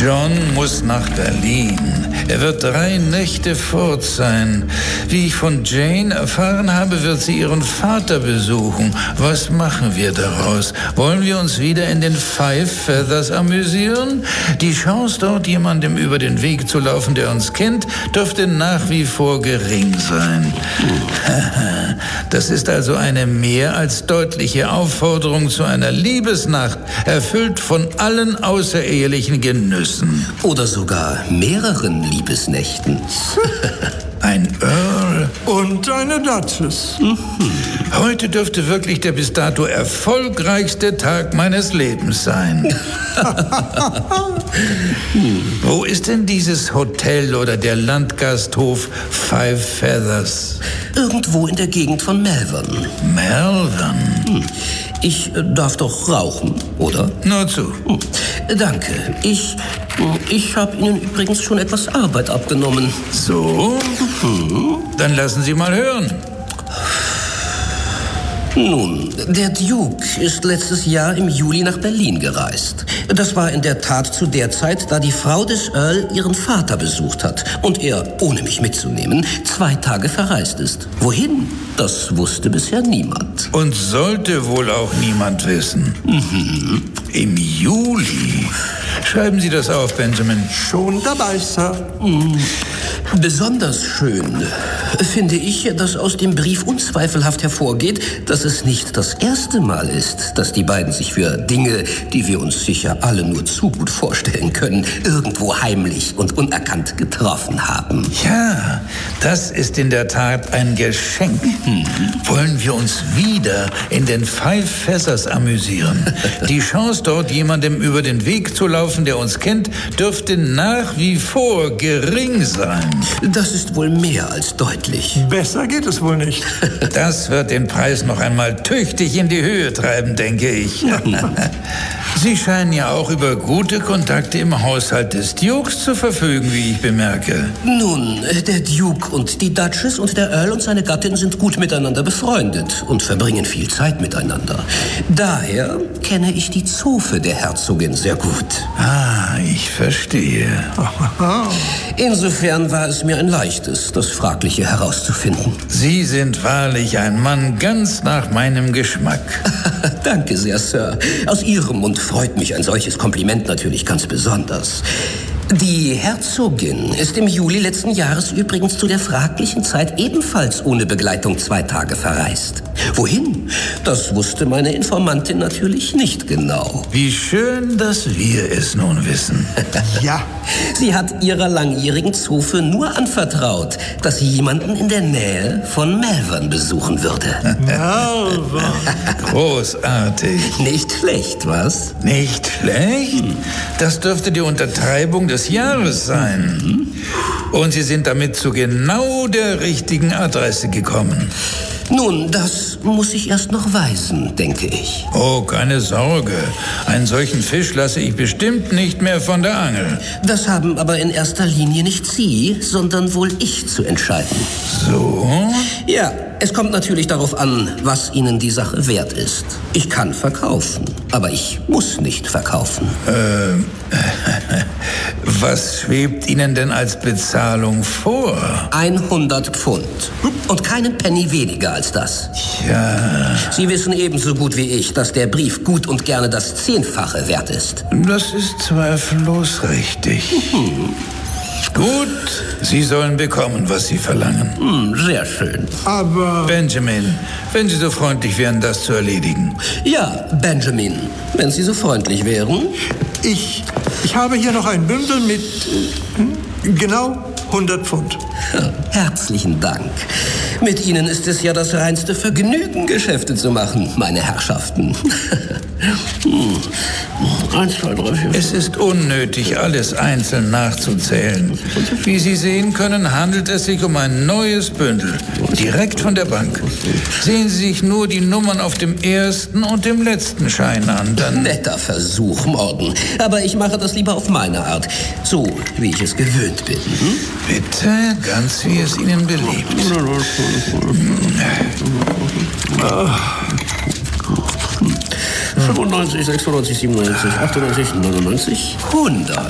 John muss nach Berlin. Er wird 3 Nächte fort sein. Wie ich von Jane erfahren habe, wird sie ihren Vater besuchen. Was machen wir daraus? Wollen wir uns wieder in den Five Feathers amüsieren? Die Chance, dort jemandem über den Weg zu laufen, der uns kennt, dürfte nach wie vor gering sein. Das ist also eine mehr als deutliche Aufforderung zu einer Liebesnacht, erfüllt von allen außerehelichen Genüssen. Oder sogar mehreren Liebesnächten. Ein Earl und eine Duchess. Heute dürfte wirklich der bis dato erfolgreichste Tag meines Lebens sein. Wo ist denn dieses Hotel oder der Landgasthof Five Feathers? Irgendwo in der Gegend von Malvern. Malvern? Ich darf doch rauchen, oder? Nur zu. Danke. Ich habe Ihnen übrigens schon etwas Arbeit abgenommen. So? Dann lassen Sie mal hören. Nun, der Duke ist letztes Jahr im Juli nach Berlin gereist. Das war in der Tat zu der Zeit, da die Frau des Earl ihren Vater besucht hat und er, ohne mich mitzunehmen, 2 Tage verreist ist. Wohin? Das wusste bisher niemand. Und sollte wohl auch niemand wissen. Im Juli. Schreiben Sie das auf, Benjamin. Schon dabei, Sir. Besonders schön finde ich, dass aus dem Brief unzweifelhaft hervorgeht, dass es nicht das erste Mal ist, dass die beiden sich für Dinge, die wir uns sicher alle nur zu gut vorstellen können, irgendwo heimlich und unerkannt getroffen haben. Ja, das ist in der Tat ein Geschenk. Wollen wir uns wieder in den Five Feathers amüsieren? Die Chance, dort jemandem über den Weg zu laufen, der uns kennt, dürfte nach wie vor gering sein. Das ist wohl mehr als deutlich. Besser geht es wohl nicht. Das wird den Preis noch einmal tüchtig in die Höhe treiben, denke ich. Sie scheinen ja auch über gute Kontakte im Haushalt des Dukes zu verfügen, wie ich bemerke. Nun, der Duke und die Duchess und der Earl und seine Gattin sind gut miteinander befreundet und verbringen viel Zeit miteinander. Daher kenne ich die Zofe der Herzogin sehr gut. Ah, ich verstehe. Insofern war es mir ein leichtes, das Fragliche herauszufinden. Sie sind wahrlich ein Mann ganz nach meinem Geschmack. Danke sehr, Sir. Aus Ihrem Mund freut mich ein solches Kompliment natürlich ganz besonders. Die Herzogin ist im Juli letzten Jahres übrigens zu der fraglichen Zeit ebenfalls ohne Begleitung 2 Tage verreist. Wohin? Das wusste meine Informantin natürlich nicht genau. Wie schön, dass wir es nun wissen. Ja. Sie hat ihrer langjährigen Zofe nur anvertraut, dass sie jemanden in der Nähe von Malvern besuchen würde. Malvern. Großartig. Nicht schlecht, was? Nicht schlecht? Das dürfte die Untertreibung des Jahres sein. Und Sie sind damit zu genau der richtigen Adresse gekommen. Nun, das muss ich erst noch weisen, denke ich. Oh, keine Sorge. Einen solchen Fisch lasse ich bestimmt nicht mehr von der Angel. Das haben aber in erster Linie nicht Sie, sondern wohl ich zu entscheiden. So? Ja, es kommt natürlich darauf an, was Ihnen die Sache wert ist. Ich kann verkaufen, aber ich muss nicht verkaufen. Was schwebt Ihnen denn als Bezahlung vor? 100 Pfund. Und keinen Penny weniger als das. Ja, Sie wissen ebenso gut wie ich, dass der Brief gut und gerne das 10-fache wert ist. das ist zweifellos richtig. Gut, Sie sollen bekommen, was Sie verlangen. Sehr schön. Aber Benjamin, wenn Sie so freundlich wären, das zu erledigen. Ja, Benjamin, wenn Sie so freundlich wären. ich habe hier noch ein Bündel mit genau 100 Pfund. Herzlichen Dank. Mit Ihnen ist es ja das reinste Vergnügen, Geschäfte zu machen, meine Herrschaften. 1, 2, 3, 4. Es ist unnötig, alles einzeln nachzuzählen. Wie Sie sehen können, handelt es sich um ein neues Bündel, direkt von der Bank. Sehen Sie sich nur die Nummern auf dem ersten und dem letzten Schein an, dann... Netter Versuch, Morgan. Aber ich mache das lieber auf meine Art. So, wie ich es gewöhnt bin. Bitte, ganz wie es Ihnen beliebt. 95, 96, 97, 98, 99, 100.